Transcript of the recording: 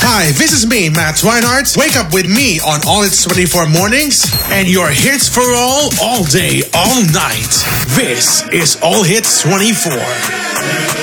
Hi, this is me, Matt Swinehart. Wake up with me on All Hits 24 mornings and your hits for all day, all night. This is All Hits 24.